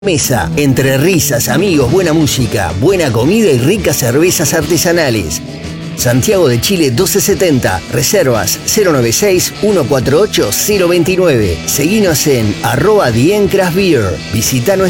Mesa, entre risas, amigos, buena música, buena comida y ricas cervezas artesanales. Santiago de Chile 1270, reservas 096-148-029. Seguinos en @TheEncraftBeer. Visita nuestra